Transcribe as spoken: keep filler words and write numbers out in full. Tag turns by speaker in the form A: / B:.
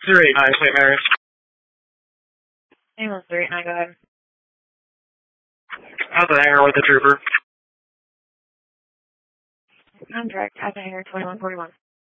A: zero eight nine, Saint Mary's.
B: Ambulance three eight nine, go ahead.
A: Out the hangar with the trooper.
B: Contract at the hangar twenty-one forty-one.